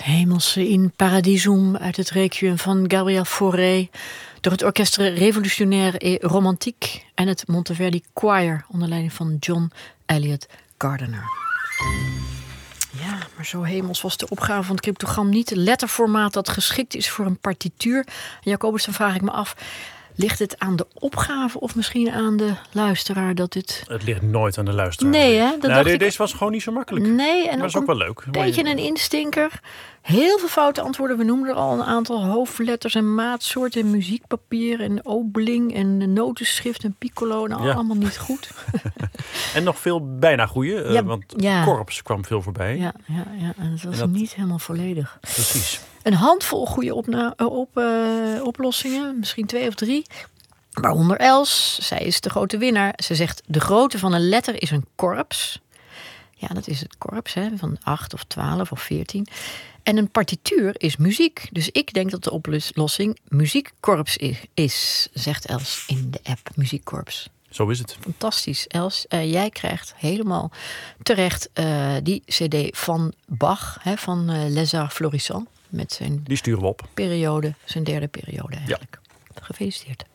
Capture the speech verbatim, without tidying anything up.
Hemelse in Paradisum uit het Requiem van Gabriel Fauré door het Orchestre Révolutionnaire et Romantique en het Monteverdi Choir onder leiding van John Elliott Gardiner. Ja, maar zo hemels was de opgave van het cryptogram niet. Het letterformaat dat geschikt is voor een partituur. Jacobus, dan vraag ik me af, ligt het aan de opgave of misschien aan de luisteraar dat dit... Het ligt nooit aan de luisteraar. Nee, hè? Dat nou, dacht deze ik... was gewoon niet zo makkelijk. Nee, en maar dat is ook wel leuk. Een beetje een instinker. Heel veel foute antwoorden. We noemden er al een aantal hoofdletters en maatsoorten en muziekpapier en obling en notenschrift en piccolo. Nou, ja. allemaal niet goed. En nog veel bijna goeie, ja, uh, want ja. korps kwam veel voorbij. Ja, ja, ja. En dat was en dat... niet helemaal volledig. Precies. Een handvol goede opna- op, uh, oplossingen, misschien twee of drie. Waaronder Els, zij is de grote winnaar. Ze zegt, de grootte van een letter is een korps. Ja, dat is het korps, hè, van acht of twaalf of veertien. En een partituur is muziek. Dus ik denk dat de oplossing muziekkorps is, zegt Els in de app Muziekkorps. Zo is het. Fantastisch, Els. Uh, jij krijgt helemaal terecht uh, die cd van Bach, hè, van uh, Les Arts Florissants. Met zijn die sturen we op. Periode, zijn derde periode eigenlijk. Ja. Gefeliciteerd.